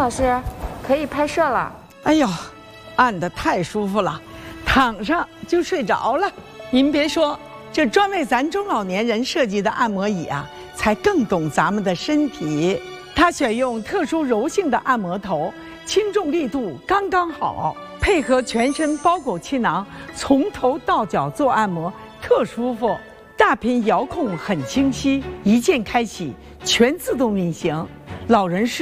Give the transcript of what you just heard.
老师，可以拍摄了。 哎呦，按得太舒服了，躺上就睡着了。您别说，这专为咱中老年人设计的按摩椅啊，才更懂咱们的身体。它选用特殊柔性的按摩头，轻重力度刚刚好，配合全身包裹气囊，从头到脚做按摩特舒服。大屏遥控很清晰，一键开启，全自动运行。老人